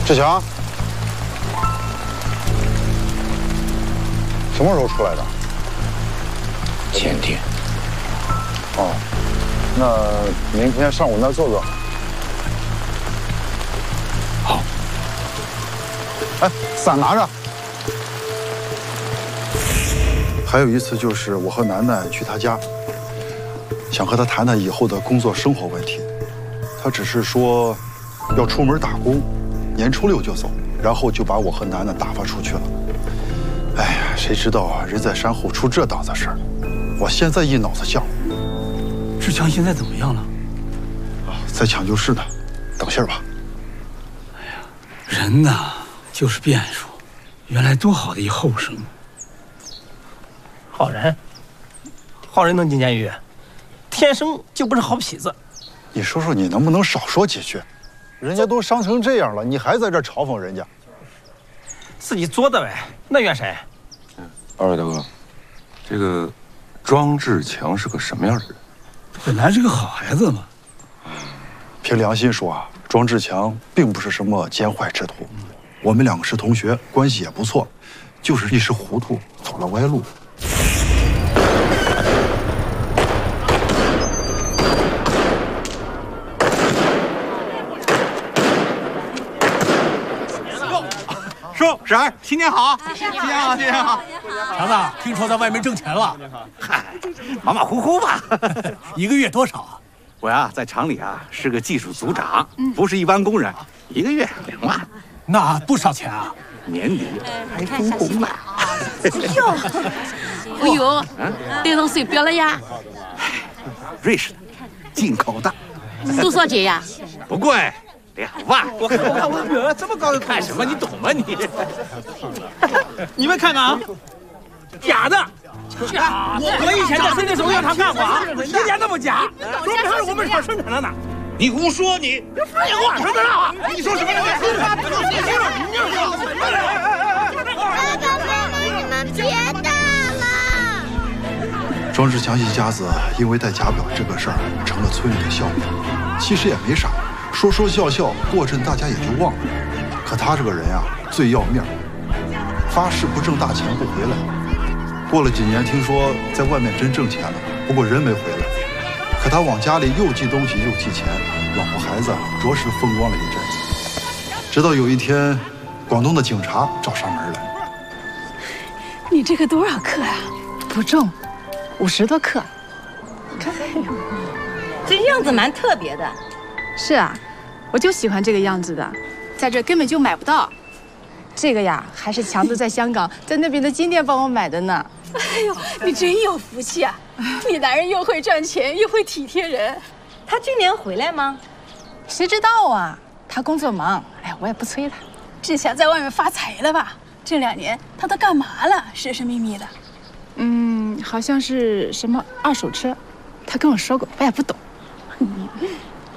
志强，什么时候出来的？ 前天。 哦，那明天上我那儿坐坐。 好。 哎，伞拿着。还有一次就是我和楠楠去他家，想和他谈谈以后的工作生活问题。他只是说要出门打工，年初6就走，然后就把我和楠楠打发出去了。哎呀，谁知道啊，人在山后出这档子事儿，我现在一脑子犟。 志强现在怎么样了？ 啊，在抢救室呢，等信儿吧。 哎呀，人呐就是变数，原来多好的一后生。 好人，好人能进监狱，天生就不是好痞子。 你说说，你能不能少说几句？人家都伤成这样了，你还在这嘲讽人家？ 自己作的呗，那怨谁？ 二位大哥，这个庄志强是个什么样的人？ 本来是个好孩子嘛。 凭良心说啊，庄志强并不是什么奸坏之徒。我们2个是同学，关系也不错，就是一时糊涂走了歪路。 叔婶儿，新年好！新年好，新年好！ 强子，听说在外面挣钱了？ 嗨，马马虎虎吧。 1个月多少啊？ 我呀，在厂里啊是个技术组长，不是一般工人，1个月2万。 那不少钱啊！ 年底还分红呢。 哎呦，带上手表了呀？ 瑞士的，进口的。 多少钱呀？ 不贵。2万！ 我看我表这么高的看什么？你懂吗你？ 你们看看啊，假的！我以前在深圳手药厂干过啊，一点都不假，说明还是我们厂生产的呢。 你胡说！你废话，谁知道啊？ 你说什么？ 爸爸妈妈，你们别打了！ 庄志强一家子因为戴假表这个事儿成了村里的笑话，其实也没啥。说笑，过阵大家也就忘了。可他这个人呀，最要面儿，发誓不挣大钱不回来。过了几年，听说在外面真挣钱了，不过人没回来。可他往家里又寄东西又寄钱，老婆孩子着实风光了一阵子。直到有一天，广东的警察找上门来。 你这个多少克啊？不重，50多克。看， 这样子蛮特别的。 是啊，我就喜欢这个样子的，在这根本就买不到。这个呀，还是强子在香港在那边的金店帮我买的呢。 哎呦，你真有福气啊！你男人又会赚钱，又会体贴人。 他今年回来吗？ 谁知道啊？他工作忙，哎，我也不催他。 志强在外面发财了吧？这2年他都干嘛了？神神秘秘的。 好像是什么2手车，他跟我说过，我也不懂。